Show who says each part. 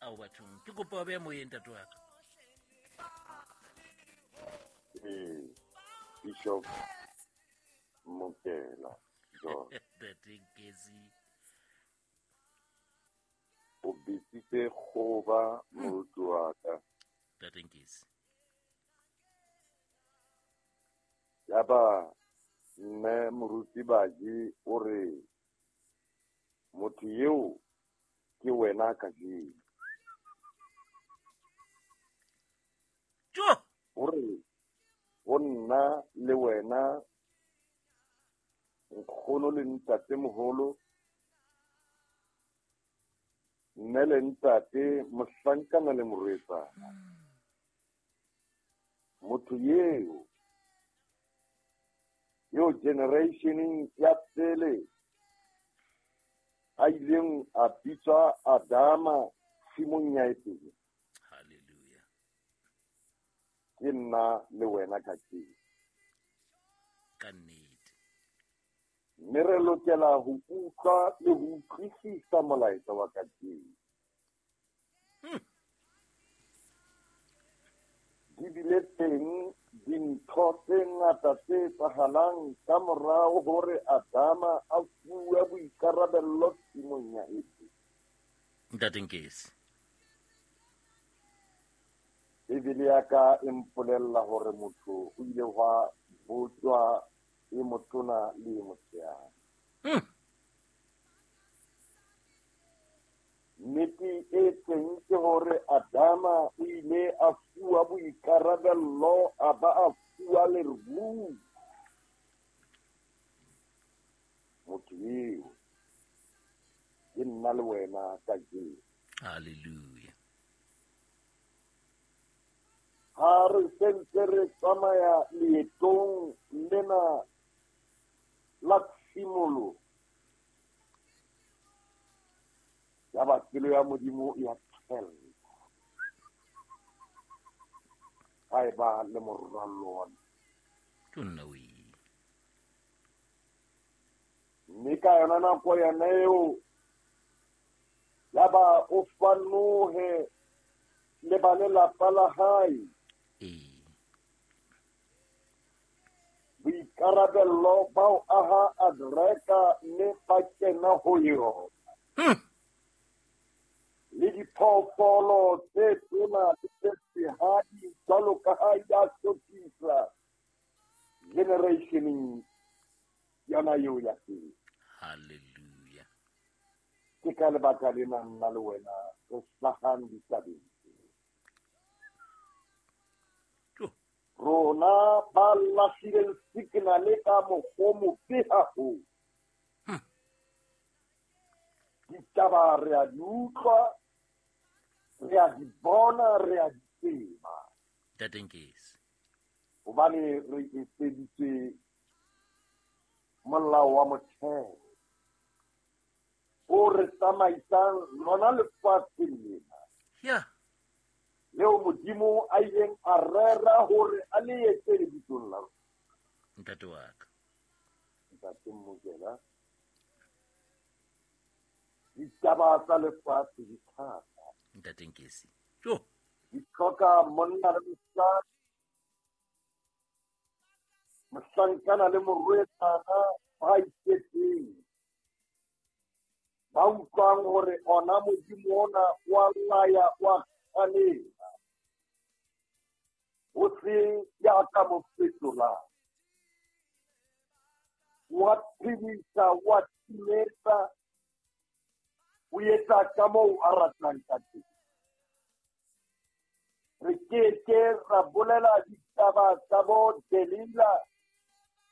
Speaker 1: ao bathong ke kopa be mo enta to aka
Speaker 2: Bishop Mokela John
Speaker 1: Datenkesi
Speaker 2: o bisitse goba moruti wa ka
Speaker 1: Datenkesi
Speaker 2: ya ba mme moruti baji o re motho yeo ke wena ka je
Speaker 1: jo
Speaker 2: o re go nna le wena nkgono le ntate mogolo mme le ntate mohlankana le morwetsana motho yo generationeng ya pele a ileng a bitswa Adama simong ya epele
Speaker 1: hallelujah
Speaker 2: ke nna le wena ka teng
Speaker 1: ka nnete
Speaker 2: mme re lokela ho utlwa le ho utlwisisa molaetsa wa ka teng di bile teng dintho tse ngata tse tsahalang ka morao hore Adama a fuwa boikarabello simong ya epele
Speaker 1: Datenkesi
Speaker 2: ebile ya ka e mpolella hore motho o ile hwa botswa e motona le e motshehadi nnete e teng ke hore Adama o ile a fuwa boikarabello a ba a fuwa leruo motho eo ke nna le wena ka jeno
Speaker 1: hallelujah
Speaker 2: ha re sentse re tsamaya leetong lena la tshimolo ya ba pelo ya modimo ya tshela ha e ba le moralo wa
Speaker 1: tonna we
Speaker 2: mme ka yona nako yona eo ya ba o fanohe le ba lelapa la hae boikarabello bao aha adreka mme ba kena ho yona le diphoofolo tse tona tse sehadi jwalo ka ha ya hlopisa generationeng yana eo ya teng
Speaker 1: hallelujah
Speaker 2: ke ka lebaka lena nna le wena re hlahang ditabeng rona ba lahlile signale ka mokgwa mofe haholo ditaba re a di utlwa re a di bona re a di tseba
Speaker 1: Datenkesi
Speaker 2: hobane re etseditse molao wa motheo o re tsamaisang lona lefatsheng lena
Speaker 1: yeah
Speaker 2: leo modimo a ileng a rera hore a le etse lebitsong la
Speaker 1: ntate wa ka
Speaker 2: ntate Mokela ditaba tsa lefatshe di thata
Speaker 1: Datenkesi jo
Speaker 2: di hloka monna le mosadi mohlankana le morwetsana ba iketseng ba utlwang hore ona modimo ona wa laya wa kgalela ho se ya ka mo fetolang wa phedisa wa timetsa o etsa ka moo a ratang ka teng re ke ra bolela ditaba tsa bo Delila